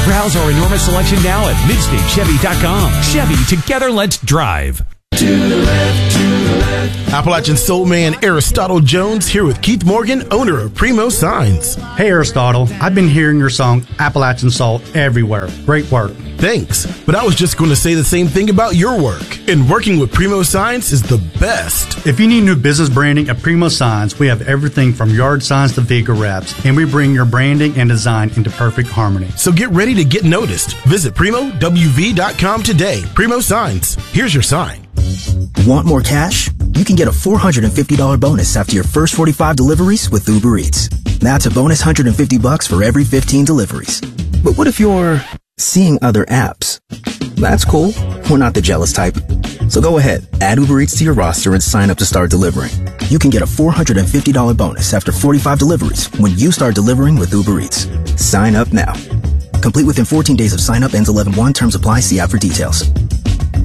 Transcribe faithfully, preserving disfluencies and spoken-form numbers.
Browse our enormous selection now at midstate chevy dot com. Chevy, together let's drive. To the left, to the left. Appalachian soul man Aristotle Jones here with Keith Morgan, owner of Primo Signs. Hey Aristotle, I've been hearing your song Appalachian Salt everywhere. Great work. Thanks, but I was just going to say the same thing about your work. And working with Primo Signs is the best. If you need new business branding at Primo Signs, we have everything from yard signs to vehicle wraps, and we bring your branding and design into perfect harmony. So get ready to get noticed. Visit primo w v dot com today. Primo Signs. Here's your sign. Want more cash? You can get a four hundred fifty dollars bonus after your first forty-five deliveries with Uber Eats. That's a bonus one hundred fifty bucks for every fifteen deliveries. But what if you're seeing other apps? That's cool. We're not the jealous type. So go ahead, add Uber Eats to your roster and sign up to start delivering. You can get a four hundred fifty dollars bonus after forty-five deliveries when you start delivering with Uber Eats. Sign up now. Complete within fourteen days of sign up, ends eleven one. Terms apply. See app for details.